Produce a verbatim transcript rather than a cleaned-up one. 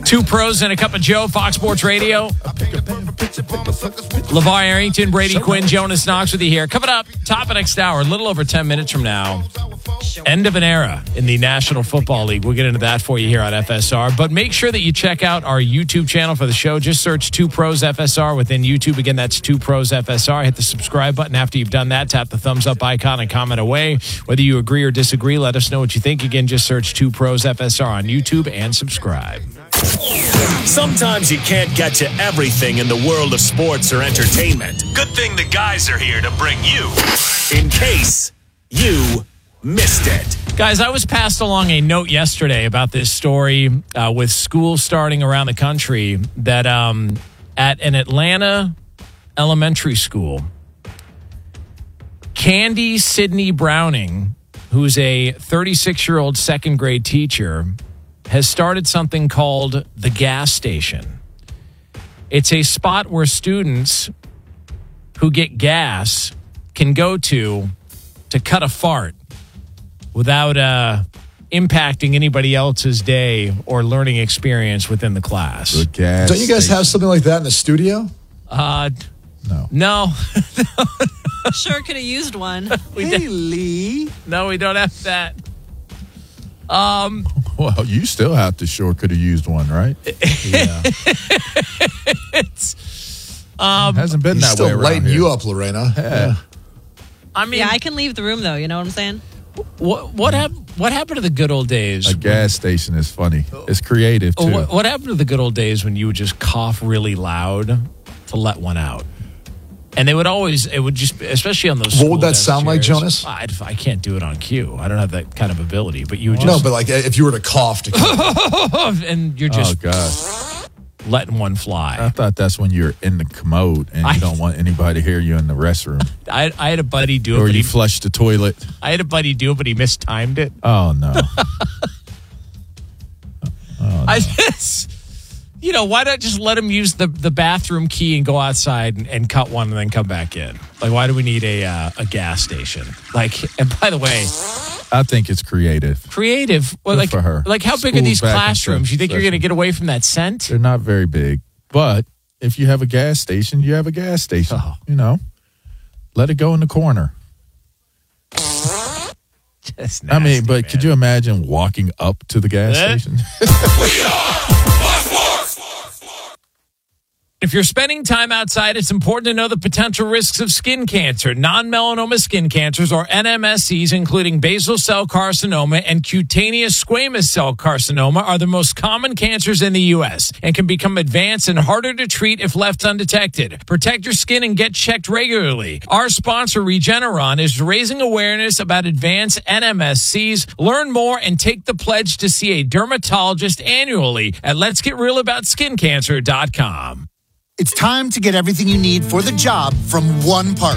Two pros and a cup of Joe, Fox Sports Radio. LeVar Arrington, Brady Quinn, Jonas Knox with you here. Coming up, top of next hour, a little over ten minutes from now. End of an era in the National Football League. We'll get into that for you here on F S R. But make sure that you check out our YouTube channel for the show. Just search Two Pros F S R within YouTube. Again, that's Two Pros F S R. Hit the subscribe button after you've done that. Tap the thumbs up icon and comment away. Whether you agree or disagree, let us know what you think. Again, just search Two Pros F S R on YouTube and subscribe. Sometimes you can't get to everything in the world of sports or entertainment. Good thing the guys are here to bring you in case you missed it. Guys, I was passed along a note yesterday about this story uh, with schools starting around the country that um, at an Atlanta elementary school, Candy Sydney Browning, who's a thirty-six-year-old second grade teacher, has started something called the gas station. It's a spot where students who get gas can go to to cut a fart without uh, impacting anybody else's day or learning experience within the class. The gas Don't you guys station. have something like that in the studio? Uh, No. no. Sure could have used one. we Hey, don't- Lee. no, we don't have that. Um, Well, you still have to sure could have used one, right? Yeah. it's, um, Hasn't been He's that way still around lighting here. you up, Lorena. Yeah. I mean, Yeah, I can leave the room, though. You know what I'm saying? what what, hap- what happened to the good old days? A gas station is funny. It's creative, too. What, what happened to the good old days when you would just cough really loud to let one out? And they would always, it would just, especially on those. What school would that desk sound like, chairs. Jonas? I, I can't do it on cue. I don't have that kind of ability. But you would No, just, but like if you were to cough to and you're Oh, just God. letting one I fly. thought that's when you're in the commode and you I- don't want anybody to hear you in the restroom. I, I had a buddy do it, Or but you he, flush the toilet. I had a buddy do it, but he mistimed it. Oh, no. I just, you know, why not just let him use the, the bathroom key and go outside and, and cut one and then come back in? Like, why do we need a uh, a gas station? Like, and by the way, I think it's creative. creative. Well, Good like, for her. like how big are School's these back in classrooms? You think you're going to session. get away from that scent? They're not very big. But if you have a gas station, you have a gas station. Oh. You know, let it go in the corner. That's I mean, nasty, but man. could you imagine walking up to the gas Eh? station? If you're spending time outside, it's important to know the potential risks of skin cancer. Non-melanoma skin cancers, or N M S Cs, including basal cell carcinoma and cutaneous squamous cell carcinoma, are the most common cancers in the U S and can become advanced and harder to treat if left undetected. Protect your skin and get checked regularly. Our sponsor, Regeneron, is raising awareness about advanced N M S Cs. Learn more and take the pledge to see a dermatologist annually at lets get real about skin cancer dot com. It's time to get everything you need for the job from one partner.